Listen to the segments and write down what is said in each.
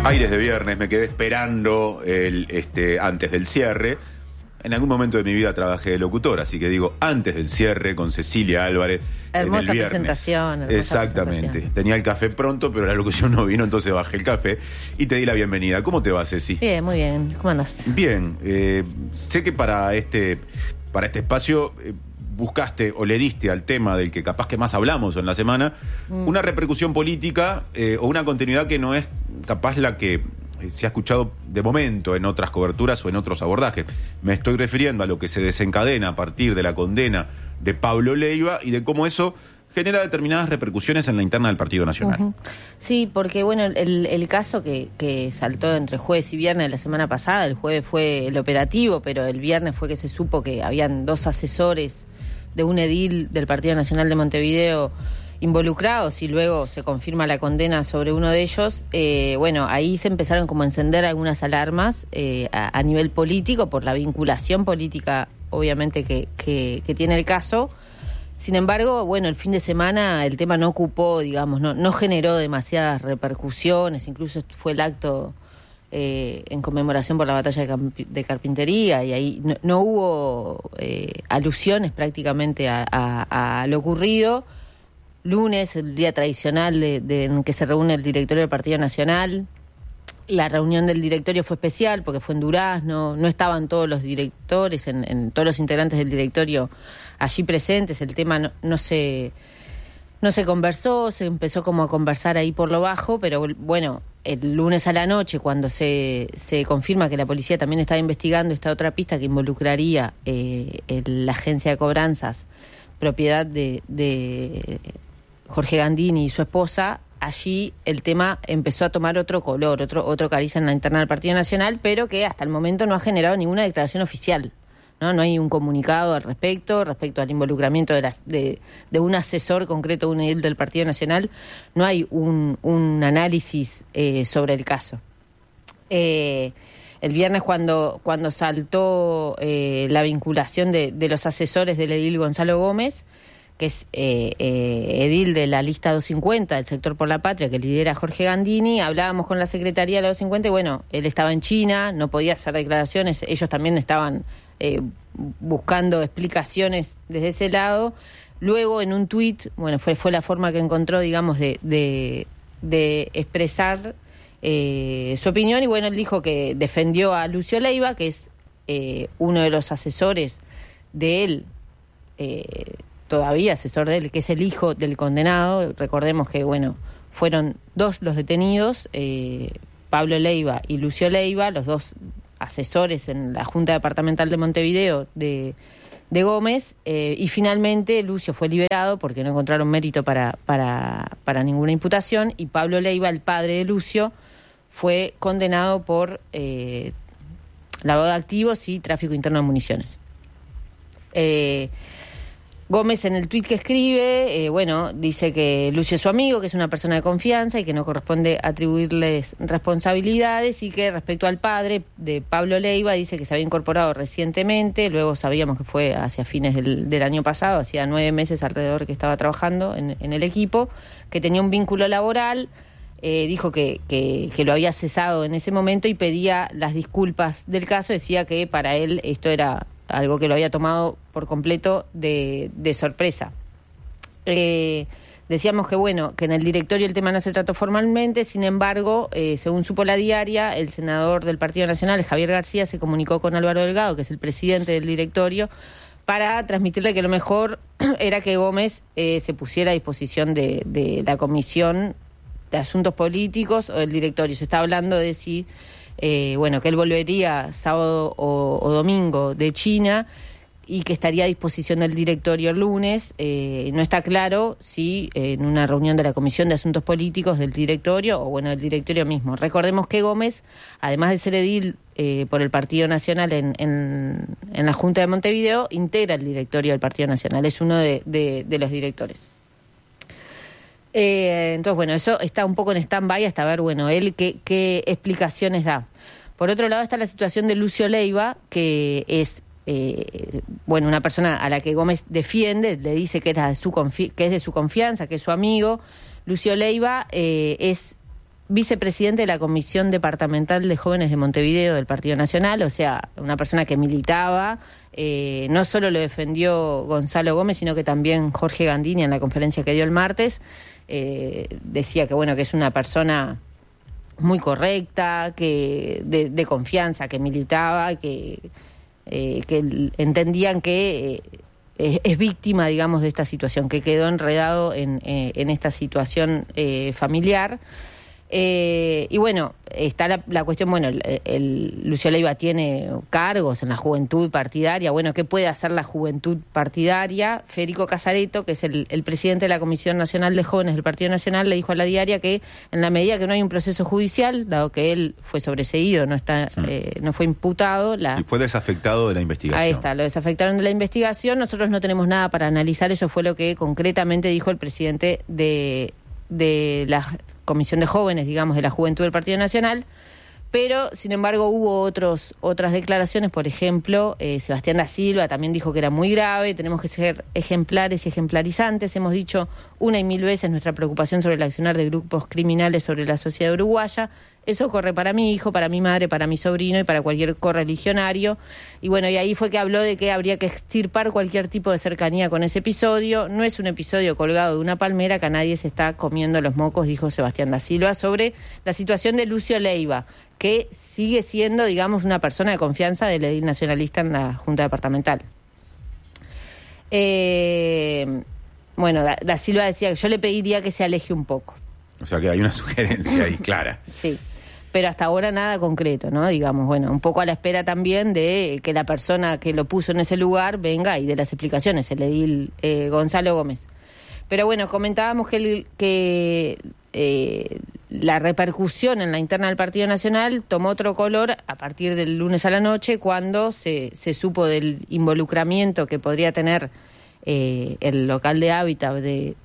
Aires de viernes, me quedé esperando antes del cierre. En algún momento de mi vida trabajé de locutor, así que digo, antes del cierre con Cecilia Álvarez. Hermosa en el viernes. Presentación. Exactamente. Presentación. Tenía el café pronto, pero la locución no vino, entonces bajé el café y te di la bienvenida. ¿Cómo te va, Ceci? Bien, muy bien. ¿Cómo andás? Bien. Sé que para este espacio buscaste o le diste al tema del que capaz que más hablamos en la semana una repercusión política o una continuidad que no es capaz la que se ha escuchado de momento en otras coberturas o en otros abordajes. Me estoy refiriendo a lo que se desencadena a partir de la condena de Pablo Leiva y de cómo eso genera determinadas repercusiones en la interna del Partido Nacional. Uh-huh. Sí, porque bueno, el caso que saltó entre jueves y viernes la semana pasada, el jueves fue el operativo, pero el viernes fue que se supo que habían 2 asesores de un edil del Partido Nacional de Montevideo involucrados y luego se confirma la condena sobre uno de ellos. Bueno, ahí se empezaron como a encender algunas alarmas a nivel político por la vinculación política, obviamente, que tiene el caso. Sin embargo, bueno, el fin de semana el tema no ocupó, digamos, no generó demasiadas repercusiones, incluso fue el acto en conmemoración por la batalla de Carpintería, y ahí no hubo alusiones prácticamente a lo ocurrido. Lunes, el día tradicional en que se reúne el directorio del Partido Nacional. La reunión del directorio fue especial porque fue en Durazno, no estaban todos los directores, en todos los integrantes del directorio allí presentes. El tema no se conversó, se empezó como a conversar ahí por lo bajo, pero bueno, el lunes a la noche, cuando se confirma que la policía también estaba investigando esta otra pista que involucraría la agencia de cobranzas, propiedad de Jorge Gandini y su esposa, allí el tema empezó a tomar otro color, otro cariz en la interna del Partido Nacional, pero que hasta el momento no ha generado ninguna declaración oficial. No hay un comunicado al respecto al involucramiento de un asesor concreto, un edil del Partido Nacional. No hay un análisis sobre el caso. El viernes cuando saltó la vinculación de los asesores del edil Gonzalo Gómez, que es edil de la lista 250 del sector Por la Patria, que lidera Jorge Gandini, hablábamos con la secretaría de la 250 y bueno, él estaba en China, no podía hacer declaraciones, ellos también estaban buscando explicaciones desde ese lado. Luego en un tuit, bueno, fue la forma que encontró, digamos, de expresar su opinión, y bueno, él dijo que defendió a Lucio Leiva, que es uno de los asesores de él, todavía asesor de él, que es el hijo del condenado. Recordemos que, bueno, fueron 2 los detenidos, Pablo Leiva y Lucio Leiva, los 2 asesores en la Junta Departamental de Montevideo de Gómez, y finalmente Lucio fue liberado porque no encontraron mérito para ninguna imputación, y Pablo Leiva, el padre de Lucio, fue condenado por lavado de activos y tráfico interno de municiones. Gómez, en el tuit que escribe, dice que Lucio es su amigo, que es una persona de confianza y que no corresponde atribuirles responsabilidades, y que respecto al padre de Pablo Leiva dice que se había incorporado recientemente, luego sabíamos que fue hacia fines del año pasado, hacía 9 meses alrededor que estaba trabajando en el equipo, que tenía un vínculo laboral. Dijo que lo había cesado en ese momento y pedía las disculpas del caso. Decía que para él esto era algo que lo había tomado por completo de sorpresa. Decíamos que en el directorio el tema no se trató formalmente, sin embargo, según supo La Diaria, el senador del Partido Nacional, Javier García, se comunicó con Álvaro Delgado, que es el presidente del directorio, para transmitirle que lo mejor era que Gómez se pusiera a disposición de la Comisión de Asuntos Políticos o del directorio. Se está hablando de si que él volvería sábado o domingo de China y que estaría a disposición del directorio el lunes. No está claro si en una reunión de la Comisión de Asuntos Políticos del directorio o del directorio mismo. Recordemos que Gómez, además de ser edil por el Partido Nacional en la Junta de Montevideo, integra el directorio del Partido Nacional, es uno de los directores. Entonces, eso está un poco en stand-by hasta ver, él qué explicaciones da. Por otro lado está la situación de Lucio Leiva, que es una persona a la que Gómez defiende, le dice que es de su confianza, que es su amigo. Lucio Leiva es vicepresidente de la Comisión Departamental de Jóvenes de Montevideo del Partido Nacional, o sea, una persona que militaba. No solo lo defendió Gonzalo Gómez, sino que también Jorge Gandini en la conferencia que dio el martes. Decía que, bueno, que es una persona muy correcta, que de confianza, que militaba, que entendían que es víctima, digamos, de esta situación, que quedó enredado en esta situación familiar. Y bueno, está la cuestión, bueno, Lucio Leiva tiene cargos en la juventud partidaria. Bueno, ¿qué puede hacer la juventud partidaria? Federico Casareto, que es el presidente de la Comisión Nacional de Jóvenes del Partido Nacional, le dijo a La Diaria que en la medida que no hay un proceso judicial, dado que él fue sobreseído, no fue imputado. Y fue desafectado de la investigación. Ahí está, lo desafectaron de la investigación. Nosotros no tenemos nada para analizar. Eso fue lo que concretamente dijo el presidente de la Comisión de Jóvenes, digamos, de la Juventud del Partido Nacional, pero, sin embargo, hubo otras declaraciones. Por ejemplo, Sebastián da Silva también dijo que era muy grave, tenemos que ser ejemplares y ejemplarizantes. Hemos dicho una y mil veces nuestra preocupación sobre el accionar de grupos criminales sobre la sociedad uruguaya. Eso corre para mi hijo, para mi madre, para mi sobrino y para cualquier correligionario. Y bueno, y ahí fue que habló de que habría que extirpar cualquier tipo de cercanía con ese episodio. No es un episodio colgado de una palmera, que a nadie se está comiendo los mocos, dijo Sebastián da Silva, sobre la situación de Lucio Leiva, que sigue siendo, digamos, una persona de confianza del edil nacionalista en la Junta Departamental. Bueno, da Silva decía que yo le pediría que se aleje un poco. O sea que hay una sugerencia ahí clara. Sí, pero hasta ahora nada concreto, ¿no? Digamos, bueno, un poco a la espera también de que la persona que lo puso en ese lugar venga y dé las explicaciones, el edil Gonzalo Gómez. Pero bueno, comentábamos que la repercusión en la interna del Partido Nacional tomó otro color a partir del lunes a la noche, cuando se supo del involucramiento que podría tener el local de hábitat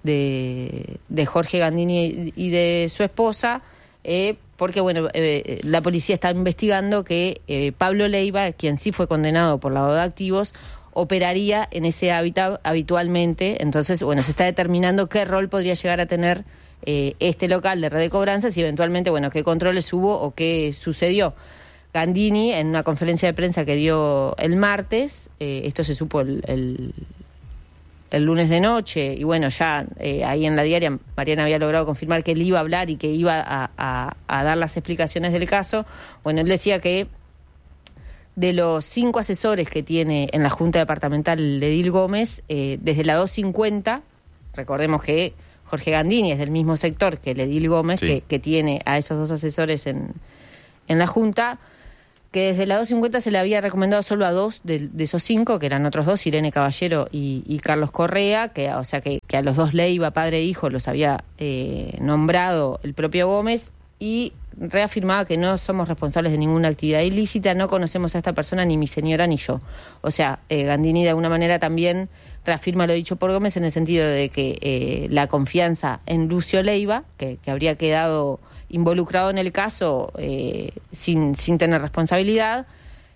de Jorge Gandini y de su esposa, porque bueno, la policía está investigando que Pablo Leiva, quien sí fue condenado por lavado de activos, operaría en ese hábitat habitualmente. Entonces, bueno, se está determinando qué rol podría llegar a tener este local de red de cobranzas y eventualmente, bueno, qué controles hubo o qué sucedió. Gandini, en una conferencia de prensa que dio el martes, esto se supo el lunes de noche, y bueno, ya ahí en La Diaria Mariana había logrado confirmar que él iba a hablar y que iba a dar las explicaciones del caso. Bueno, él decía que de los 5 asesores que tiene en la Junta Departamental de edil Gómez, desde la 250, recordemos que Jorge Gandini es del mismo sector que el edil Gómez, sí, que tiene a esos 2 asesores en la Junta, que desde la 250 se le había recomendado solo a 2 de esos 5, que eran otros 2, Irene Caballero y Carlos Correa, o sea que a los 2 Leiva, padre e hijo, los había nombrado el propio Gómez, y reafirmaba que no somos responsables de ninguna actividad ilícita, no conocemos a esta persona, ni mi señora ni yo. O sea, Gandini de alguna manera también reafirma lo dicho por Gómez, en el sentido de que la confianza en Lucio Leiva, que habría quedado involucrado en el caso sin tener responsabilidad,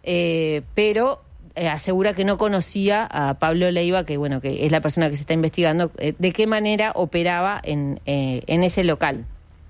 pero asegura que no conocía a Pablo Leiva, que bueno, que es la persona que se está investigando, de qué manera operaba en ese local.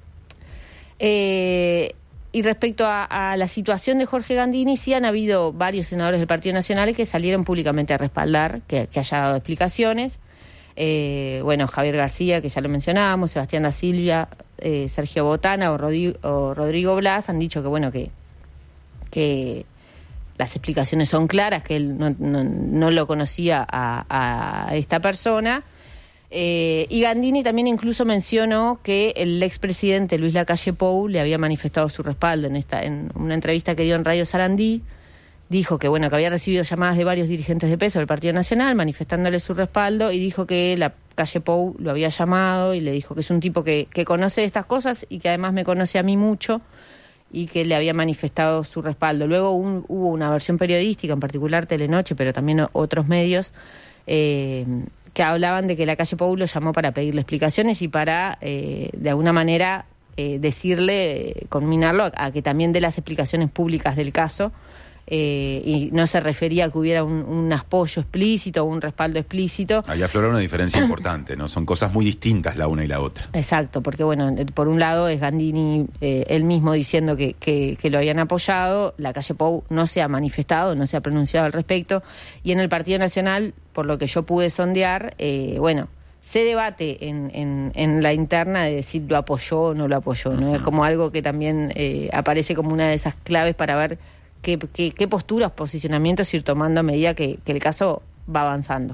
Y respecto a la situación de Jorge Gandini, sí han habido varios senadores del Partido Nacional que salieron públicamente a respaldar que haya dado explicaciones. Bueno, Javier García, que ya lo mencionábamos, Sebastián da Silva, Sergio Botana o Rodrigo Blas han dicho que bueno, que las explicaciones son claras, que él no lo conocía a esta persona. Y Gandini también incluso mencionó que el expresidente Luis Lacalle Pou le había manifestado su respaldo en una entrevista que dio en Radio Sarandí. Dijo que bueno, que había recibido llamadas de varios dirigentes de peso del Partido Nacional manifestándole su respaldo, y dijo que Lacalle Pou lo había llamado y le dijo que es un tipo que conoce estas cosas y que además me conoce a mí mucho, y que le había manifestado su respaldo. Luego hubo una versión periodística, en particular Telenoche, pero también otros medios, que hablaban de que Lacalle Pou lo llamó para pedirle explicaciones y para, de alguna manera, decirle, conminarlo a que también dé las explicaciones públicas del caso, y no se refería a que hubiera un apoyo explícito o un respaldo explícito. Ahí aflora una diferencia importante, ¿no? Son cosas muy distintas la una y la otra. Exacto, porque bueno, por un lado es Gandini él mismo diciendo que lo habían apoyado, la calle Pou no se ha manifestado, no se ha pronunciado al respecto, y en el Partido Nacional, por lo que yo pude sondear, se debate en la interna de decir lo apoyó o no lo apoyó, ¿no? Es como algo que también aparece como una de esas claves para ver qué posturas, posicionamientos ir tomando a medida que el caso va avanzando.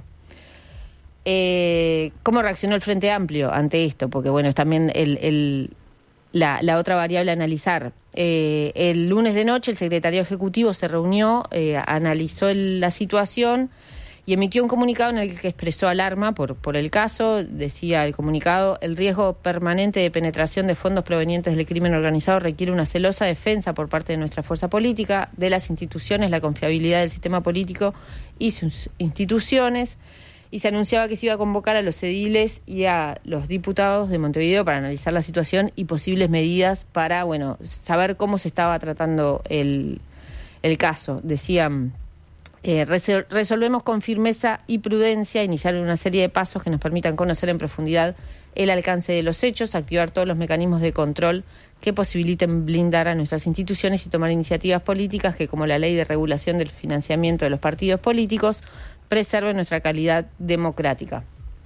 ¿Cómo reaccionó el Frente Amplio ante esto? Porque bueno, es también la otra variable a analizar. El lunes de noche el secretario ejecutivo se reunió, analizó la situación y emitió un comunicado en el que expresó alarma por el caso. Decía el comunicado: el riesgo permanente de penetración de fondos provenientes del crimen organizado requiere una celosa defensa por parte de nuestra fuerza política, de las instituciones, la confiabilidad del sistema político y sus instituciones. Y se anunciaba que se iba a convocar a los ediles y a los diputados de Montevideo para analizar la situación y posibles medidas para, saber cómo se estaba tratando el caso. Decían: resolvemos con firmeza y prudencia iniciar una serie de pasos que nos permitan conocer en profundidad el alcance de los hechos, activar todos los mecanismos de control que posibiliten blindar a nuestras instituciones y tomar iniciativas políticas que, como la ley de regulación del financiamiento de los partidos políticos, preserven nuestra calidad democrática.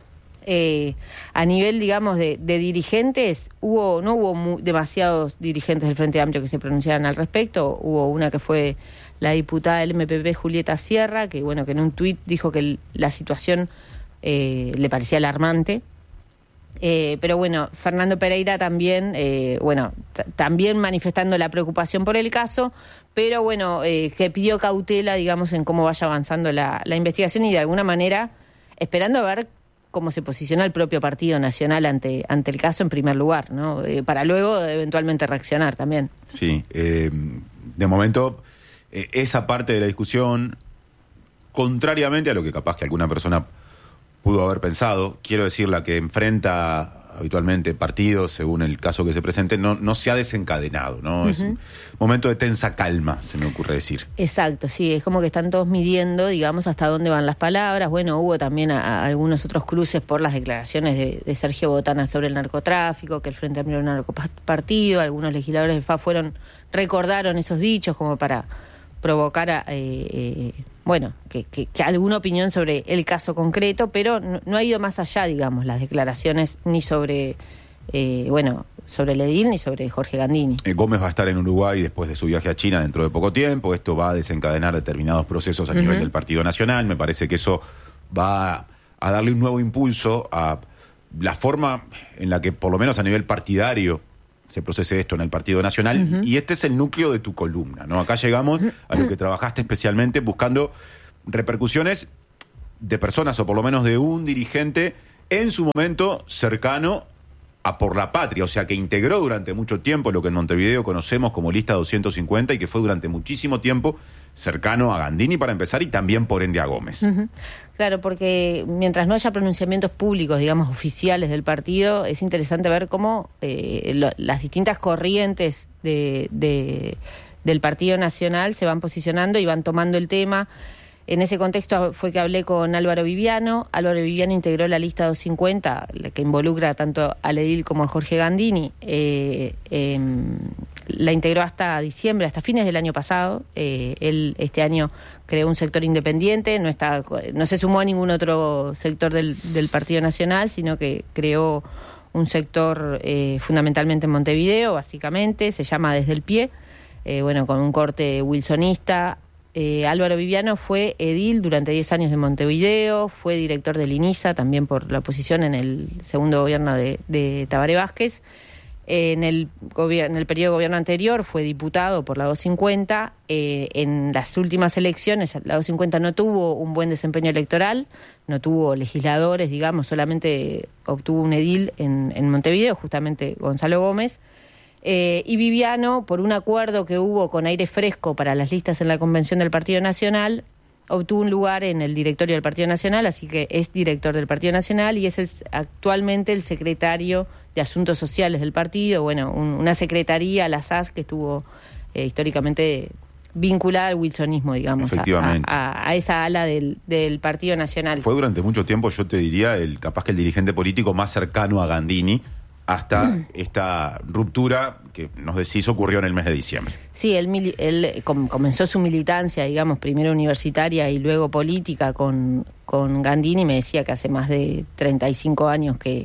A nivel, digamos, de dirigentes, no hubo demasiados dirigentes del Frente Amplio que se pronunciaran al respecto. Hubo una que fue la diputada del MPP, Julieta Sierra, que en un tuit dijo que la situación le parecía alarmante. Pero Fernando Pereira también, también manifestando la preocupación por el caso, pero que pidió cautela, digamos, en cómo vaya avanzando la investigación y de alguna manera esperando a ver cómo se posiciona el propio Partido Nacional ante el caso en primer lugar, ¿no? Para luego eventualmente reaccionar también. Sí, de momento esa parte de la discusión, contrariamente a lo que capaz que alguna persona pudo haber pensado, quiero decir, la que enfrenta habitualmente partidos, según el caso que se presente, no se ha desencadenado, ¿no? Uh-huh. Es un momento de tensa calma, se me ocurre decir. Exacto, sí, es como que están todos midiendo, digamos, hasta dónde van las palabras. Hubo también algunos otros cruces por las declaraciones de Sergio Botana sobre el narcotráfico, que el Frente Amplio era un narcopartido. Algunos legisladores del FA recordaron esos dichos como para provocar que alguna opinión sobre el caso concreto, pero no ha ido más allá, digamos, las declaraciones ni sobre sobre el edil ni sobre Jorge Gandini. Gómez va a estar en Uruguay después de su viaje a China dentro de poco tiempo. Esto va a desencadenar determinados procesos a nivel del Partido Nacional. Me parece que eso va a darle un nuevo impulso a la forma en la que, por lo menos a nivel partidario, se procese esto en el Partido Nacional, y este es el núcleo de tu columna, ¿no? Acá llegamos a lo que trabajaste especialmente buscando repercusiones de personas, o por lo menos de un dirigente, en su momento cercano a Por la Patria, o sea, que integró durante mucho tiempo lo que en Montevideo conocemos como Lista 250 y que fue durante muchísimo tiempo cercano a Gandini, para empezar, y también por ende a Gómez. Claro, porque mientras no haya pronunciamientos públicos, digamos, oficiales del partido, es interesante ver cómo las distintas corrientes del Partido Nacional se van posicionando y van tomando el tema. En ese contexto fue que hablé con Álvaro Viviano. Álvaro Viviano integró la Lista 250, la que involucra tanto al edil como a Jorge Gandini. La integró hasta diciembre, hasta fines del año pasado. Él este año creó un sector independiente, no se sumó a ningún otro sector del Partido Nacional, sino que creó un sector fundamentalmente en Montevideo, básicamente, se llama Desde el Pie, con un corte wilsonista. Álvaro Viviano fue edil durante 10 años de Montevideo, fue director del INISA, también por la oposición en el segundo gobierno de Tabaré Vázquez. En el periodo de gobierno anterior fue diputado por la 250. En las últimas elecciones la 250 no tuvo un buen desempeño electoral, no tuvo legisladores, digamos, solamente obtuvo un edil en Montevideo, justamente Gonzalo Gómez. Y Viviano, por un acuerdo que hubo con Aire Fresco para las listas en la convención del Partido Nacional, obtuvo un lugar en el directorio del Partido Nacional, así que es director del Partido Nacional y es actualmente el secretario de Asuntos Sociales del partido, una secretaría, la SAS, que estuvo históricamente vinculada al wilsonismo, digamos, Efectivamente. a esa ala del Partido Nacional. Fue durante mucho tiempo, yo te diría, capaz que el dirigente político más cercano a Gandini, hasta esta ruptura que nos decís ocurrió en el mes de diciembre. Sí, él comenzó su militancia, digamos, primero universitaria y luego política con Gandini. Me decía que hace más de 35 años que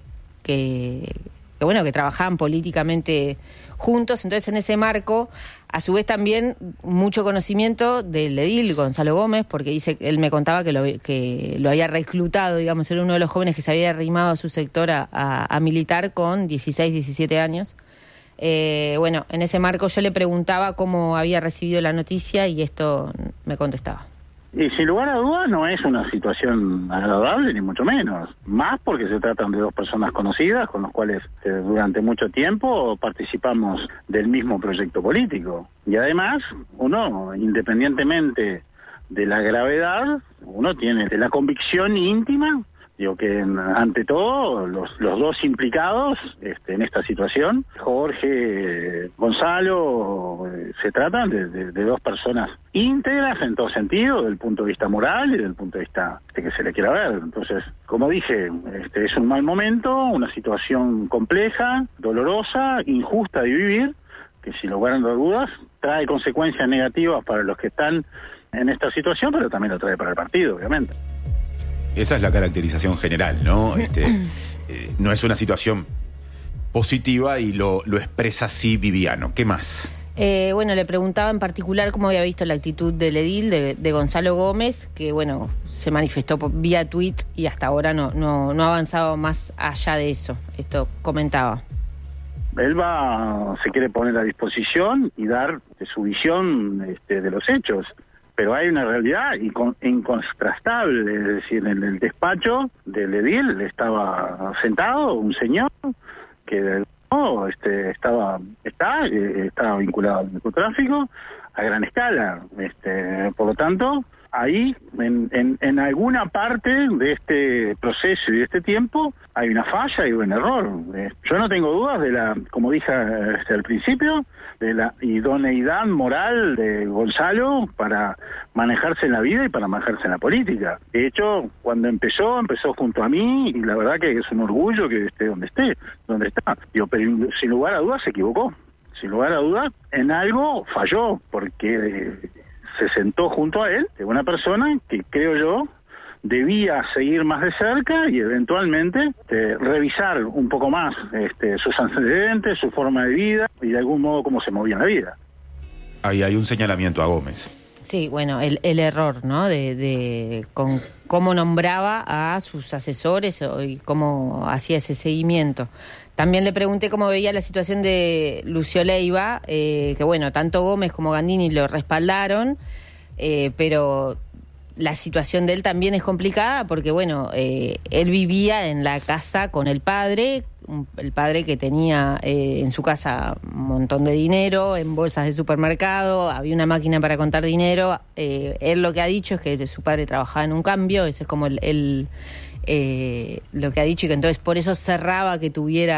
trabajaban políticamente juntos. Entonces, en ese marco, a su vez también mucho conocimiento del edil Gonzalo Gómez, porque él me contaba que lo había reclutado, digamos, era uno de los jóvenes que se había arrimado a su sector a militar con 16, 17 años. En ese marco yo le preguntaba cómo había recibido la noticia y esto me contestaba. Y sin lugar a dudas no es una situación agradable, ni mucho menos. Más porque se tratan de dos personas conocidas con los cuales durante mucho tiempo participamos del mismo proyecto político. Y además, uno, independientemente de la gravedad, uno tiene la convicción íntima. Digo que ante todo los dos implicados en esta situación, Jorge, Gonzalo, se tratan de dos personas íntegras en todo sentido, desde el punto de vista moral y desde el punto de vista que se le quiera ver. Entonces, como dije, es un mal momento, una situación compleja, dolorosa, injusta de vivir, que sin lugar a dudas trae consecuencias negativas para los que están en esta situación, pero también lo trae para el partido, obviamente. Esa es la caracterización general, ¿no? No es una situación positiva y lo expresa así Viviano. ¿Qué más? Le preguntaba en particular cómo había visto la actitud del edil de Gonzalo Gómez, que se manifestó vía tuit y hasta ahora no ha avanzado más allá de eso. Esto comentaba. Él se quiere poner a disposición y dar su visión de los hechos. Pero hay una realidad incontrastable, es decir, en el despacho del edil estaba sentado un señor que estaba vinculado al narcotráfico a gran escala. Por lo tanto, ahí, en alguna parte de este proceso y de este tiempo, hay una falla y un error. Yo no tengo dudas como dije al principio, de la idoneidad moral de Gonzalo para manejarse en la vida y para manejarse en la política. De hecho, cuando empezó junto a mí, y la verdad que es un orgullo que esté donde está. Pero sin lugar a dudas se equivocó. Sin lugar a dudas, en algo falló, porque se sentó junto a él, de una persona que creo yo debía seguir más de cerca y eventualmente revisar un poco más sus antecedentes, su forma de vida y de algún modo cómo se movía en la vida. Ahí hay un señalamiento a Gómez. Sí, el error, ¿no? Con cómo nombraba a sus asesores y cómo hacía ese seguimiento. También le pregunté cómo veía la situación de Lucio Leiva, que tanto Gómez como Gandini lo respaldaron, pero la situación de él también es complicada porque, él vivía en la casa con el padre que tenía en su casa un montón de dinero, en bolsas de supermercado, había una máquina para contar dinero. Él lo que ha dicho es que su padre trabajaba en un cambio, ese es como lo que ha dicho, y que entonces por eso cerraba que tuviera